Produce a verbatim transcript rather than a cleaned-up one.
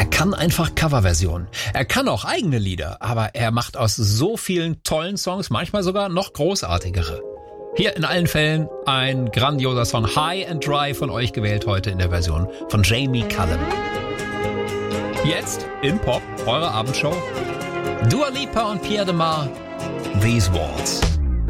Er kann einfach Coverversionen. Er kann auch eigene Lieder, aber er macht aus so vielen tollen Songs manchmal sogar noch großartigere. Hier in allen Fällen ein grandioser Song, High and Dry, von euch gewählt heute in der Version von Jamie Cullum. Jetzt in Pop, eure Abendshow, Dua Lipa und Pierre de Mar, These Walls.